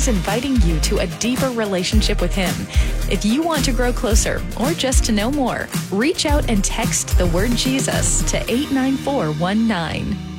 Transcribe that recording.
God's inviting you to a deeper relationship with Him. If you want to grow closer or just to know more, reach out and text the word Jesus to 89419.